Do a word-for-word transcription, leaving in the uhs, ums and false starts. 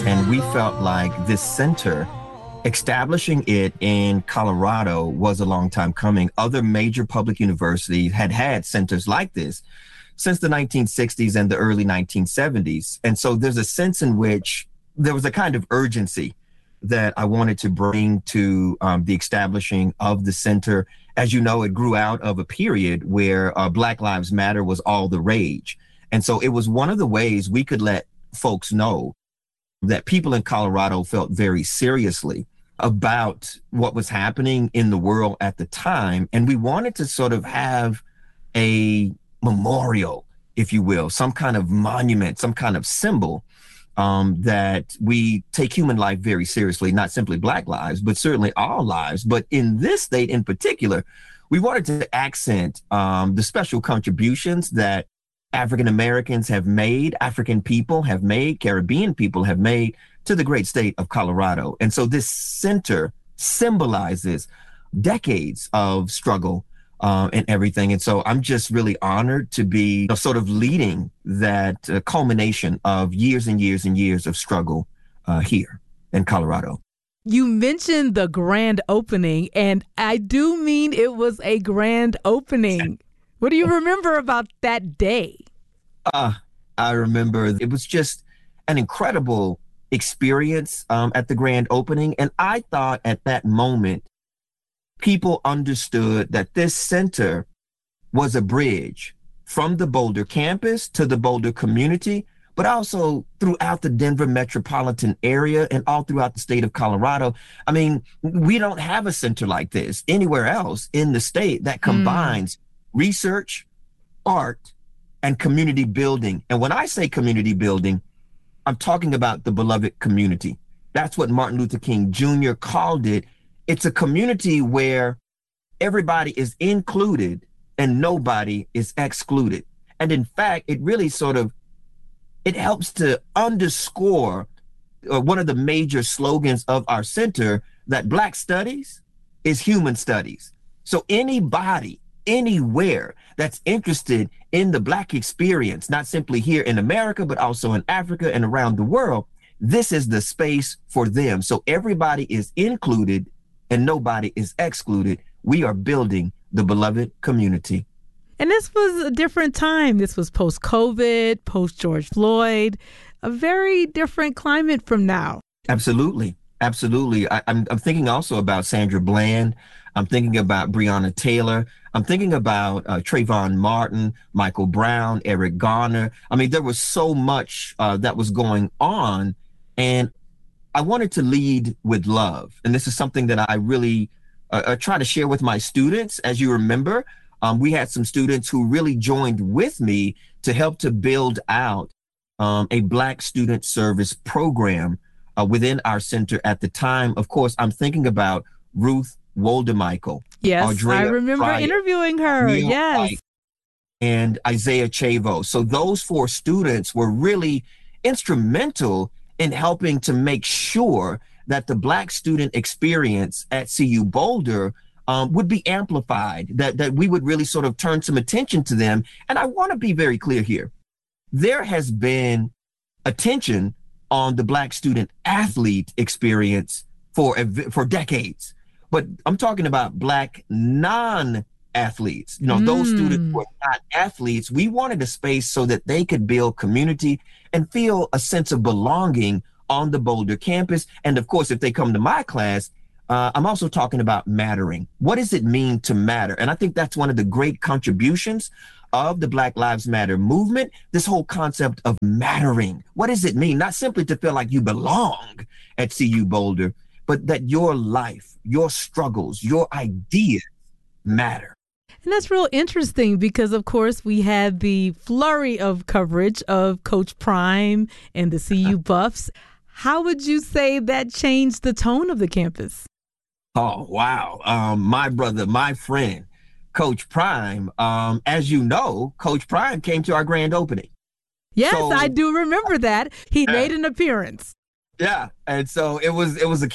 And we felt like this center, establishing it in Colorado was a long time coming. Other major public universities had had centers like this since the nineteen sixties and the early nineteen seventies. And so there's a sense in which there was a kind of urgency that I wanted to bring to um, the establishing of the center. As you know, it grew out of a period where uh, Black Lives Matter was all the rage. And so it was one of the ways we could let folks know that people in Colorado felt very seriously about what was happening in the world at the time. And we wanted to sort of have a memorial, if you will, some kind of monument, some kind of symbol um, that we take human life very seriously, not simply Black lives, but certainly all lives. But in this state in particular, we wanted to accent um, the special contributions that African Americans have made, African people have made, Caribbean people have made to the great state of Colorado. And so this center symbolizes decades of struggle uh, and everything. And so I'm just really honored to be you know, sort of leading that uh, culmination of years and years and years of struggle uh, here in Colorado. You mentioned the grand opening, and I do mean it was a grand opening. What do you remember about that day? Uh, I remember it was just an incredible experience um, at the grand opening. And I thought at that moment, people understood that this center was a bridge from the Boulder campus to the Boulder community, but also throughout the Denver metropolitan area and all throughout the state of Colorado. I mean, we don't have a center like this anywhere else in the state that combines mm. research, art, and community building. And when I say community building, I'm talking about the beloved community. That's what Martin Luther King Junior called it. It's a community where everybody is included and nobody is excluded. And in fact, it really sort of, it helps to underscore uh, one of the major slogans of our center, that Black studies is human studies. So anybody, anywhere that's interested in the Black experience, not simply here in America, but also in Africa and around the world, this is the space for them. So everybody is included and nobody is excluded. We are building the beloved community. And this was a different time. This was post-COVID, post-George Floyd, a very different climate from now. Absolutely. Absolutely. I, I'm, I'm thinking also about Sandra Bland. I'm thinking about Breonna Taylor. I'm thinking about uh, Trayvon Martin, Michael Brown, Eric Garner. I mean, there was so much uh, that was going on. And I wanted to lead with love. And this is something that I really uh, uh, try to share with my students. As you remember, um, we had some students who really joined with me to help to build out um, a Black student service program uh, within our center at the time. Of course, I'm thinking about Ruth Woldemichael. Yes, Audrea I remember Bryant, interviewing her. Neil yes. White, and Isaiah Chavo. So those four students were really instrumental in helping to make sure that the Black student experience at C U Boulder um, would be amplified, that, that we would really sort of turn some attention to them. And I want to be very clear here. There has been attention on the Black student athlete experience for, for decades. But I'm talking about Black non-athletes, you know, mm. those students who are not athletes. We wanted a space so that they could build community and feel a sense of belonging on the Boulder campus. And of course, if they come to my class, uh, I'm also talking about mattering. What does it mean to matter? And I think that's one of the great contributions of the Black Lives Matter movement, this whole concept of mattering. What does it mean? Not simply to feel like you belong at C U Boulder, but that your life, your struggles, your ideas matter. And that's real interesting because, of course, we had the flurry of coverage of Coach Prime and the C U Buffs. How would you say that changed the tone of the campus? Oh, wow. Um, my brother, my friend, Coach Prime, um, as you know, Coach Prime came to our grand opening. Yes, so, I do remember that. He uh, made an appearance. Yeah. And so it was it was a